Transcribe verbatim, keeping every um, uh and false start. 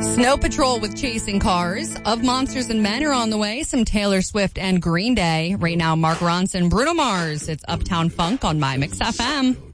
Snow Patrol with Chasing Cars. Of Monsters and Men are on the way. Some Taylor Swift and Green Day. Right now, Mark Ronson, Bruno Mars. It's Uptown Funk on My Mix F M.